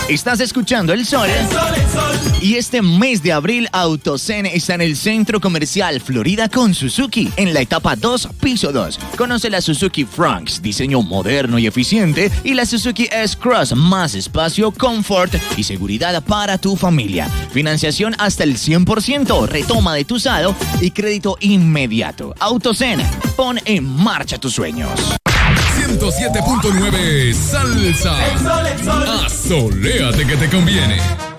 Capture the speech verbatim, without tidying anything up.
Estás escuchando El Sol. El Sol, el Sol. Y este mes de abril, AutoZen está en el Centro Comercial Florida con Suzuki, en la etapa dos, piso dos. Conoce la Suzuki Fronx, diseño moderno y eficiente, y la Suzuki S-Cross, más espacio, confort y seguridad para tu familia. Financiación hasta el cien por ciento, retoma de tu usado y crédito inmediato. AutoZen, pon en marcha tus sueños. ciento siete punto nueve Salsa. El Sol, el Sol. Asoléate que te conviene.